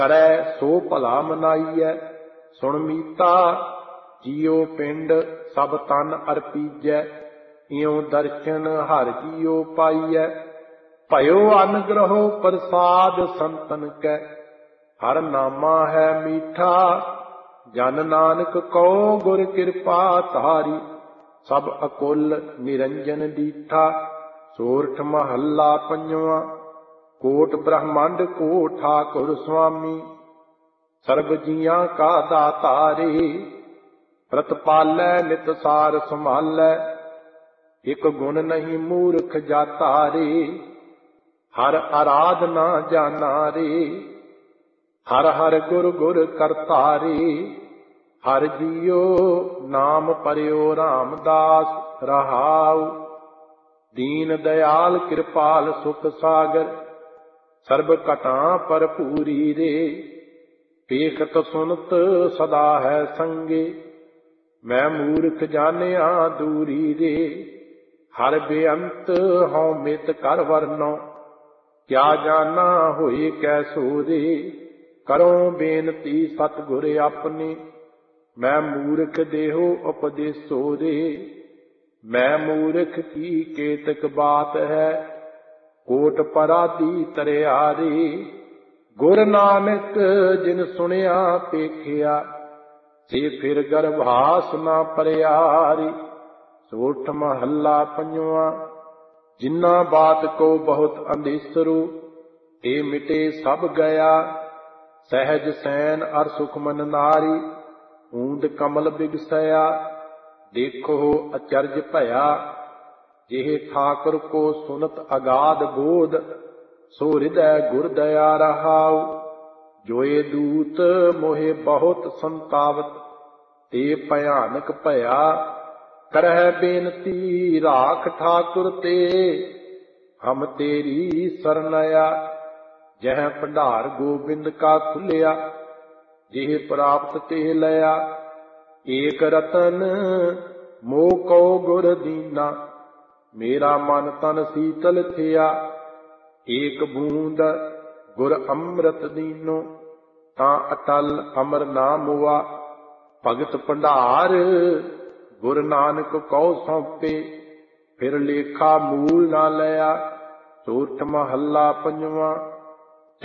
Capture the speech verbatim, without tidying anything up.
करै सो भला मनाइयै। सुन मीता जियो पिंड सब तन अर्पीजै। इयों दर्शन हर जियो पाइयै। भयो अनुग्रहो प्रसाद संतन कै। हर नामा है मीठा जन नानक को गुर कृपा तारी। सब अकुल निरंजन दीठा। सोरठ महला पंजवा। कोट ब्रह्मांड को ठाकुर स्वामी। सर्ब जियां का दातारे। प्रतपालै नित सार संभालै। एक गुण नहीं मूर्ख जाता रे। हर आराधना जाना रे। हर हर गुर गुर करता रे। हर जियो नाम परियो रामदास रहाऊ। दीन दयाल कृपाल सुख सागर। सर्ब कटा पर पूरी रे। पेखत सुनत सदा है संगे। मैं मूर्ख जानिया दूरी रे। हर बेअंत हौ मित कर वरनो। क्या जाना होए कैसो रे। करो बेनती सतगुर अपने। मैं मूर्ख देहो उपदेसो रे। मैं मूर्ख की केतक बात है। कोट पराधी तरियारे। गुर नानक जिन सुनिया पेखिया। से फिर गर्भास ना परियारी। सोठ महला पंजवा। जिन्ना बात को बहुत अंधेसरु। ए मिटे सब गया। सहज सैन अर सुखमन नारी। ऊंद कमल बिगसया। देखो अचरज भया। जेह ठाकुर को सुनत अगाध बोध। सो हृदय गुर दया रहाऊ। जोए दूत मोहे बहुत संतावत। ते भयानक भया। करह बेनती राख ठाकुर ते। हम तेरी सरनया। जह भंडार गोबिंद का खुलिया। जेह प्राप्त ते लया। एक रतन मोह को गुर दीना। मेरा मन तन शीतल थिया। एक बूंद गुर अमृत दीनो। ता अटल अमर ना मुआ। भगत भंडार गुर नानक कौ सौंपे। फिर लेखा मूल ना लया। सोठ महला पंजवा।